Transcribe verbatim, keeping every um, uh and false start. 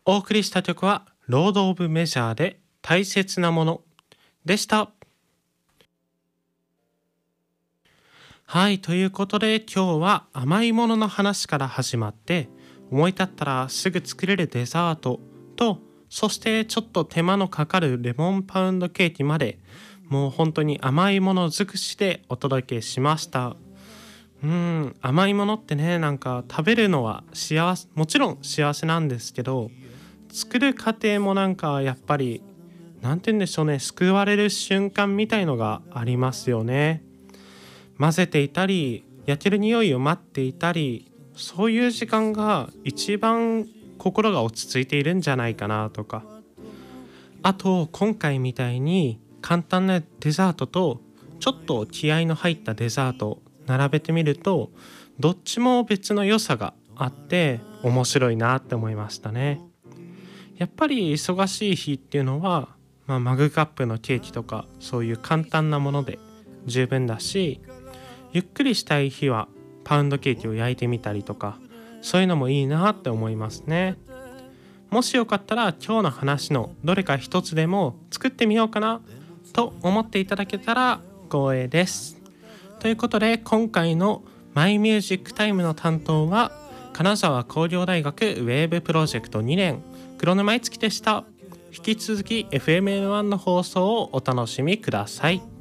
お送りした曲はロード・オブ・メジャーで大切なものでした。はい、ということで今日は甘いものの話から始まって、思い立ったらすぐ作れるデザートと、そしてちょっと手間のかかるレモンパウンドケーキまで、もう本当に甘いもの尽くしでお届けしました。うーん、甘いものってね、なんか食べるのは幸せ、もちろん幸せなんですけど、作る過程もなんかやっぱり、なんて言うんでしょうね、救われる瞬間みたいのがありますよね。混ぜていたり、焼ける匂いを待っていたり、そういう時間が一番心が落ち着いているんじゃないかなとか。あと今回みたいに簡単なデザートとちょっと気合いの入ったデザートを並べてみると、どっちも別の良さがあって面白いなって思いましたね。やっぱり忙しい日っていうのは、まあ、マグカップのケーキとかそういう簡単なもので十分だし、ゆっくりしたい日はパウンドケーキを焼いてみたりとか、そういうのもいいなって思いますね。もしよかったら今日の話のどれか一つでも作ってみようかなと思っていただけたら光栄です。ということで今回のマイミュージックタイムの担当は金沢工業大学ウェーブプロジェクトにねん黒沼いつきでした。引き続き エフエムエヌワン の放送をお楽しみください。